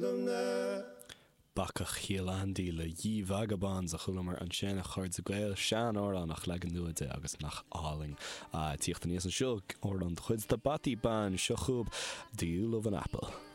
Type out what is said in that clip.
Bacach chialandí le dhí vagabonds a chulamar an sin a chuird a gweil sean orla nach legan nuide agus nach áling. Tíochtta níos an siúg or an chuid da batí ban seo chúb díú love an apple.